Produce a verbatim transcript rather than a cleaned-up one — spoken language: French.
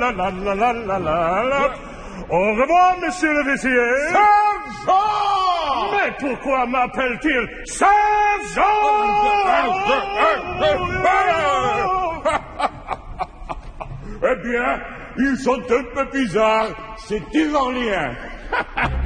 la la la la la la la. Au revoir, monsieur le vessier. Sergent! Mais pourquoi m'appelle-t-il Sergent? Eh bien, ils sont un peu bizarres, ces Tyroliens.